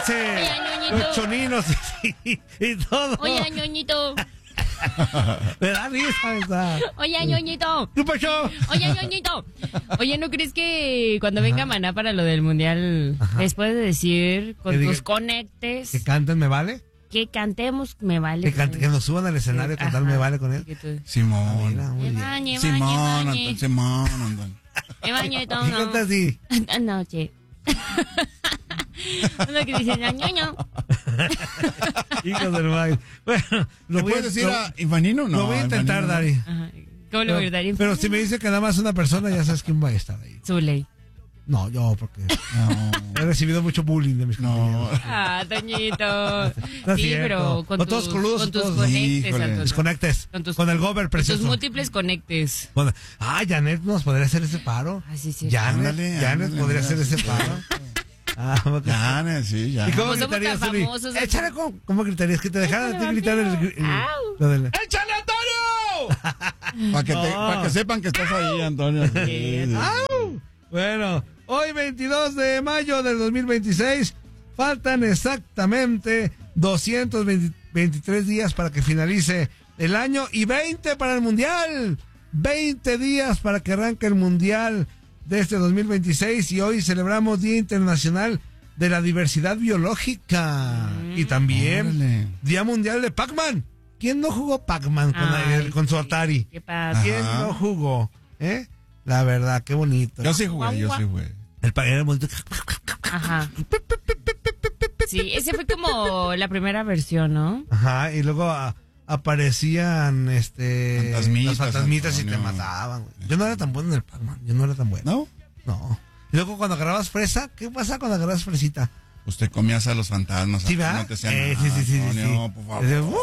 leche, los choninos y todo. Oye, ñoñito. Me da risa esa. Oye, ñoñito. ¿Qué pasó? Oye, ñoñito. Oye, ¿no crees que cuando venga Maná para lo del mundial les puedes decir con tus conectes que canten Me Vale? Que cantemos Me Vale. Que nos suban al escenario a cantar Me Vale con él. Simón. Mira, muy bien. Simón, Antón, Simón. Me bañé todo. ¿Y canta así? Anoche. Lo que dice ñoño. Hijos del baile. Bueno, ¿lo puedes decir a Ivanino? No, lo voy a intentar, Dari. Ajá. ¿Cómo lo voy a dar? Pero si me dice que nada más una persona, ya sabes quién va a estar ahí. Zuley. No, yo, porque he recibido mucho bullying de mis compañeros. Ah, Toñito. No sí, cierto. pero con tus, todos coludos, con tus todos. conectes, Antonio. Mis conectes. Con el gober precioso. Tus múltiples conectes. Janet nos podría hacer ese paro. Ah, sí, sí. Janet podría hacer ese paro. Janet, sí, ya. ¿Y cómo gritarías, Zuli? Échale, ¿cómo gritarías? Que te dejaran a ti gritar ¡Échale, Antonio! Para que sepan que estás ahí, Antonio. Bueno, hoy 22 de mayo del 2026, faltan exactamente 223 días para que finalice el año y 20 para el Mundial. 20 días para que arranque el Mundial de este 2026 y hoy celebramos Día Internacional de la Diversidad Biológica y también Día Mundial de Pac-Man. ¿Quién no jugó Pac-Man con su Atari? ¿Quién no jugó? La verdad, qué bonito. Yo sí jugué. El Pac-Man era bonito. Ajá. Sí, ese fue como la primera versión, ¿no? Ajá, y luego aparecían las fantasmitas, Antonio, y te mataban, güey. Yo no era tan bueno en el Pac-Man, ¿No? No. Y luego cuando agarrabas fresa, ¿qué pasa cuando agarrabas fresita? Usted comías a los fantasmas. ¿Sí, verdad? No te hacían nada, sí. Antonio, por favor.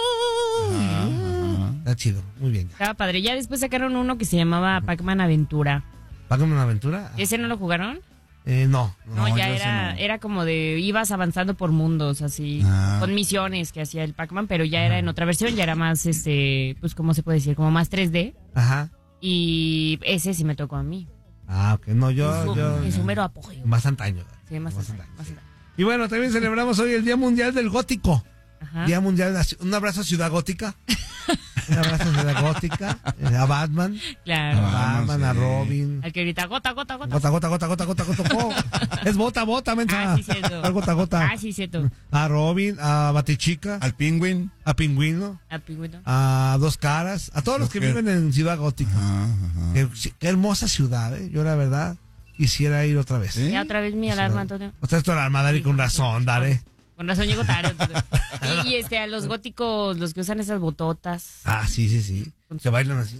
Está chido, muy bien. Estaba padre. Ya después sacaron uno que se llamaba Pac-Man Aventura. ¿Pac-Man Aventura? ¿Ese no lo jugaron? No, ya era como de ibas avanzando por mundos, así, con misiones que hacía el Pac-Man, pero ya era en otra versión, ya era más, pues, ¿cómo se puede decir? Como más 3D. Ajá. Y ese sí me tocó a mí. Ah, ok, no, yo. En su mero apoyo. Más antaño. Sí, más antaño. Y bueno, también celebramos hoy el Día Mundial del Gótico. Ajá. Día Mundial, un abrazo a Ciudad Gótica. Un abrazo a Ciudad Gótica. A Batman. Claro. A Batman, a Robin. Al que grita gota, gota, gota. Gota, gota, gota, gota, gota, gota. Oh, es bota, mensa. Ah, sí, cierto. Gota, gota. Ah, sí, cierto. A Robin, a Batichica. Al Pingüino. A Pingüino. A Pingüino. A Dos Caras. A todos los que viven en Ciudad Gótica. Qué hermosa ciudad, Yo, la verdad, quisiera ir otra vez. Ya otra vez mi alarma, Antonio. Otra vez tu alarma, Dari, con razón, Dari. Con razón llego tarde. Y a los góticos, los que usan esas bototas. Ah, sí. Se bailan así.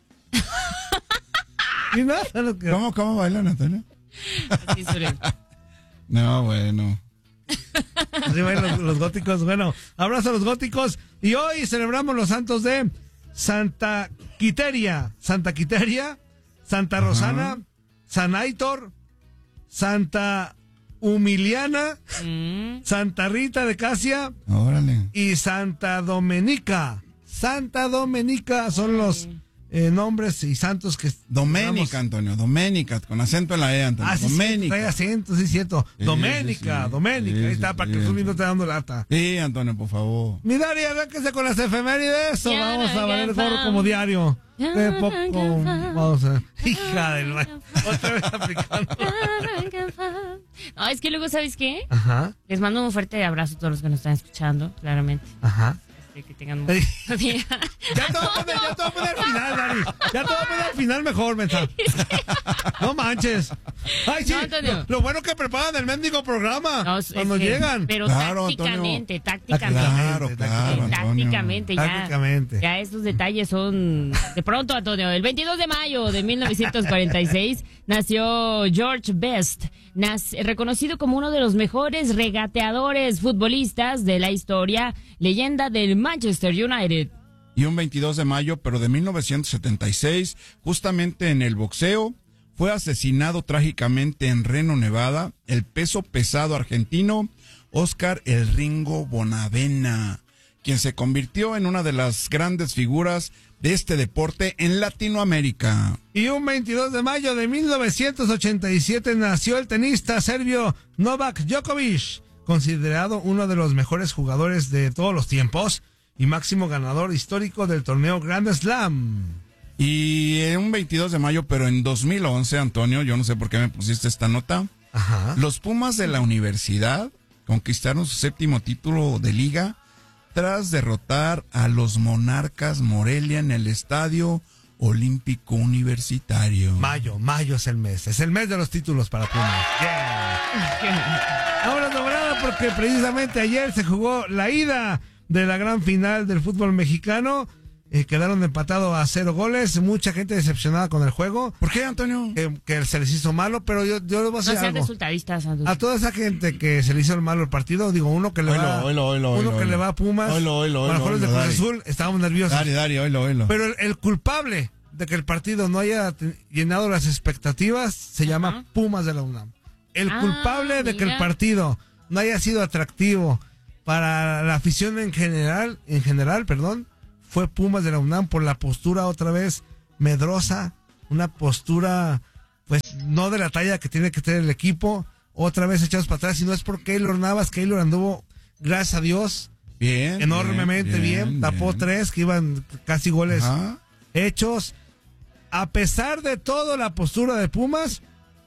¿Y no? ¿Cómo bailan, Antonio? Así suelen. No, bueno. Así bailan los góticos. Bueno, abrazo a los góticos. Y hoy celebramos los santos de Santa Quiteria, Santa Rosana, San Aitor, Santa Humiliana, Santa Rita de Casia. Órale. Y Santa Domenica. Santa Domenica son los nombres y santos que... Doménica, Antonio, Doménica, con acento en la E, Antonio. Sí, Doménica. Trae acento, sí, cierto. Sí, Doménica. sí. Ahí está, para que el Zuli no te dando lata. Sí, Antonio, por favor. Mi Dari, arránquese con las efemérides o vamos a valer gorro como diario. Vamos a... Hija del mal. Otra vez aplicando. No, es que luego, ¿sabes qué? Ajá. Les mando un fuerte abrazo a todos los que nos están escuchando, claramente. Ajá. Que tengan mucho día. Ya te voy a poner al final, Dari. Ya te voy a poner al final mejor, mensaje. No manches. Ay, sí. No, lo bueno que preparan el mendigo programa cuando llegan. Pero claro, tácticamente. Claro, Tácticamente, ya estos detalles son... De pronto, Antonio, el 22 de mayo de 1946 nació George Best, reconocido como uno de los mejores regateadores futbolistas de la historia, leyenda del Manchester United. Y un 22 de mayo, pero de 1976, justamente en el boxeo, fue asesinado trágicamente en Reno, Nevada, el peso pesado argentino Oscar El Ringo Bonavena, quien se convirtió en una de las grandes figuras de este deporte en Latinoamérica. Y un 22 de mayo de 1987 nació el tenista serbio Novak Djokovic, considerado uno de los mejores jugadores de todos los tiempos y máximo ganador histórico del torneo Grand Slam. Y en un 22 de mayo, pero en 2011, Antonio, yo no sé por qué me pusiste esta nota. Ajá. Los Pumas de la universidad conquistaron su 7º título de liga tras derrotar a los Monarcas Morelia en el Estadio Olímpico Universitario. Mayo es el mes de los títulos para Pumas. Yeah. Ahora nombrada porque precisamente ayer se jugó la ida de la gran final del fútbol mexicano. Quedaron empatados a 0 goles. Mucha gente decepcionada con el juego. ¿Por qué, Antonio? Que se les hizo malo, pero yo les voy a decir algo. Resultadistas, a toda esa gente que se le hizo malo el partido, digo, uno que le va a Pumas, mejores de Cruz Azul, estábamos nerviosos. Dari, oilo. Pero el culpable de que el partido no haya llenado las expectativas se llama Pumas de la UNAM. El culpable de que el partido no haya sido atractivo para la afición en general, fue Pumas de la UNAM por la postura otra vez medrosa, una postura pues no de la talla que tiene que tener el equipo, otra vez echados para atrás, y no es por Keylor Navas. Keylor anduvo, gracias a Dios, enormemente bien, tapó 3 que iban casi goles hechos. A pesar de todo, la postura de Pumas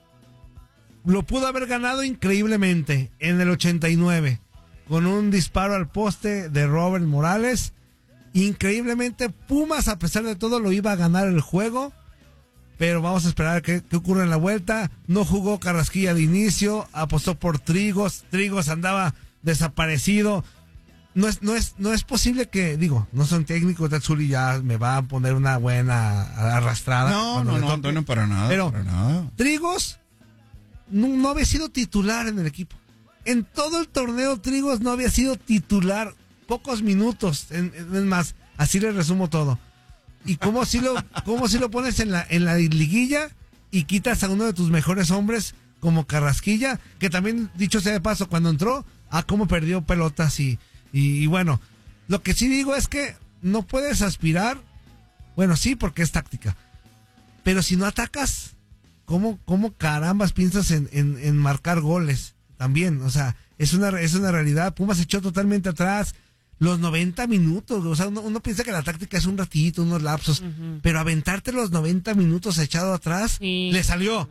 lo pudo haber ganado increíblemente en el 89 con un disparo al poste de Robert Morales. Increíblemente, Pumas, a pesar de todo, lo iba a ganar el juego. Pero vamos a esperar qué ocurre en la vuelta. No jugó Carrasquilla de inicio, apostó por Trigos. Trigos andaba desaparecido. No es posible que, no son técnicos, Tatsuli ya me va a poner una buena arrastrada. No, Antonio, para nada. Pero para nada. Trigos no había sido titular en el equipo. En todo el torneo, Trigos no había sido titular. Pocos minutos, es más, así le resumo todo. Y cómo si lo pones en la liguilla y quitas a uno de tus mejores hombres como Carrasquilla, que también, dicho sea de paso, cuando entró, cómo perdió pelotas y bueno, lo que sí digo es que no puedes aspirar, bueno, sí, porque es táctica, pero si no atacas, ¿cómo carambas piensas en marcar goles? También, o sea, es una realidad. Pumas se echó totalmente atrás. Los 90 minutos, o sea, uno piensa que la táctica es un ratito, unos lapsos, pero aventarte los 90 minutos echado atrás, le salió,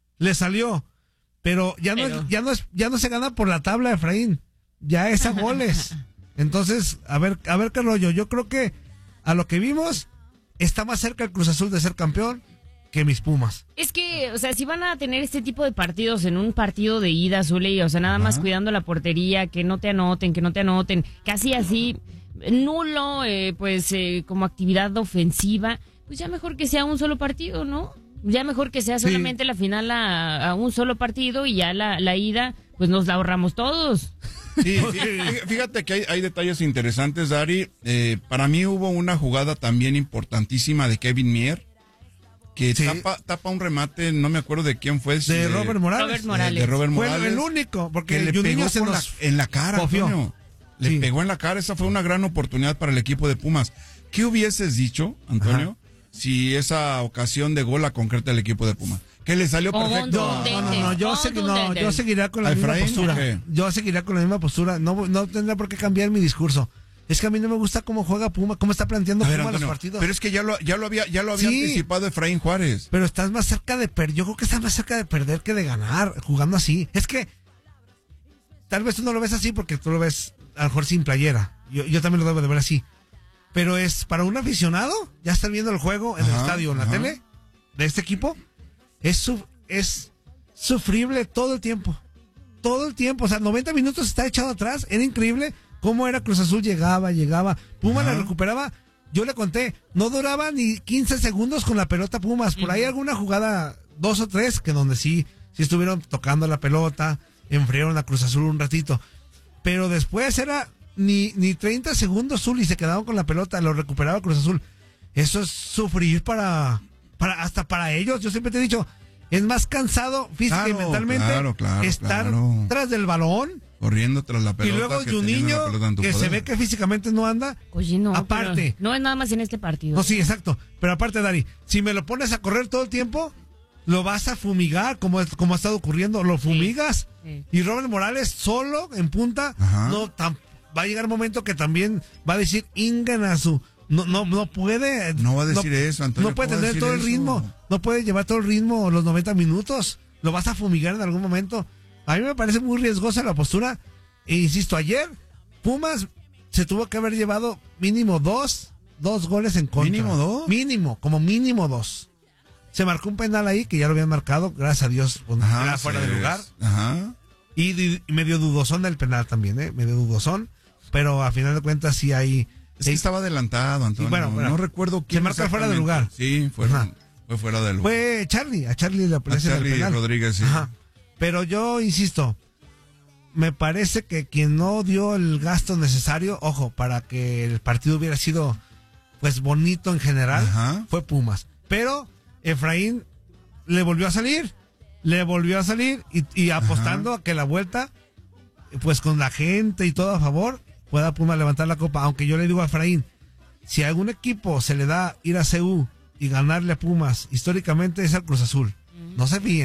pero ya no se gana por la tabla, Efraín, ya es a goles. Entonces, a ver qué rollo. Yo creo que a lo que vimos está más cerca el Cruz Azul de ser campeón que mis Pumas. Es que, o sea, si van a tener este tipo de partidos en un partido de ida, Zuli, o sea, nada más cuidando la portería, que no te anoten, casi así, nulo, como actividad ofensiva, pues ya mejor que sea un solo partido, ¿no? Ya mejor que sea solamente la final a un solo partido y ya la ida, pues nos la ahorramos todos. Sí, fíjate que hay detalles interesantes, Dari. Para mí hubo una jugada también importantísima de Kevin Mier, que tapa un remate, no me acuerdo de quién fue. De Robert Morales. De Robert Morales. Fue el único, porque le pegó en la cara, Antonio. Le pegó en la cara, esa fue una gran oportunidad para el equipo de Pumas. ¿Qué hubieses dicho, Antonio, si esa ocasión de gol la concreta el equipo de Pumas? Que le salió perfecto. No, yo seguiré con la misma postura. Yo seguiré con la misma postura. No tendrá por qué cambiar mi discurso. Es que a mí no me gusta cómo juega Puma, cómo está planteando Puma los partidos. Pero es que ya lo había anticipado Efraín Juárez. Pero estás más cerca de perder. Yo creo que estás más cerca de perder que de ganar jugando así. Es que tal vez tú no lo ves así porque tú lo ves a lo mejor sin playera. Yo también lo debo de ver así. Pero es para un aficionado, ya estar viendo el juego en el estadio, en la tele de este equipo, es sufrible todo el tiempo. Todo el tiempo. O sea, 90 minutos está echado atrás. Era increíble cómo era Cruz Azul, llegaba, Puma la recuperaba, yo le conté, no duraba ni 15 segundos con la pelota Pumas, por ahí alguna jugada, 2 o 3, que donde sí estuvieron tocando la pelota, enfriaron a Cruz Azul un ratito, pero después era ni 30 segundos Zul y se quedaban con la pelota, lo recuperaba Cruz Azul. Eso es sufrir hasta para ellos. Yo siempre te he dicho, es más cansado física y mentalmente estar tras del balón, corriendo tras la pelota. Y luego Juninho, que se ve que físicamente no anda. Oye, no. Aparte. No es nada más en este partido. No, sí, exacto. Pero aparte, Dari, si me lo pones a correr todo el tiempo, lo vas a fumigar, como ha estado ocurriendo, lo fumigas. Sí. Y Robert Morales solo en punta, va a llegar un momento que también va a decir Inganasu. No puede. No va a decir eso, Antonio. No puede tener todo el ritmo. No puede llevar todo el ritmo los 90 minutos. Lo vas a fumigar en algún momento. A mí me parece muy riesgosa la postura. E insisto, ayer Pumas se tuvo que haber llevado mínimo dos goles en contra. ¿Mínimo 2? Como mínimo 2. Se marcó un penal ahí, que ya lo habían marcado, gracias a Dios, era fuera de lugar. Y medio dudosón del penal también, medio dudosón. Pero a final de cuentas sí hay... Es que estaba adelantado, Antonio. Bueno, no recuerdo quién. Se marca fuera de lugar. Sí, fue fuera de lugar. Fue a Charlie le aparece el penal. Rodríguez, sí. Pero yo insisto, me parece que quien no dio el gasto necesario, ojo, para que el partido hubiera sido pues bonito en general, fue Pumas. Pero Efraín le volvió a salir y apostando a que la vuelta, pues con la gente y todo a favor, pueda Pumas levantar la copa. Aunque yo le digo a Efraín, si a algún equipo se le da ir a CU y ganarle a Pumas, históricamente es al Cruz Azul. No se fíen.